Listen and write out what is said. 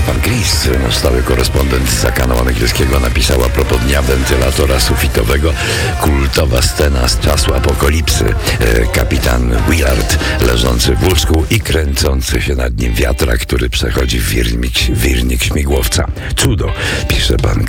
pan Chris, stały korespondent z kanału angielskiego, napisał a propos dnia wentylatora sufitowego: kultowa scena z czasu apokalipsy. Kapitan Willard leżący w łóżku i kręcący się nad nim wiatrak, który przechodzi w wirnik śmigłowca. Cudo, pisze pan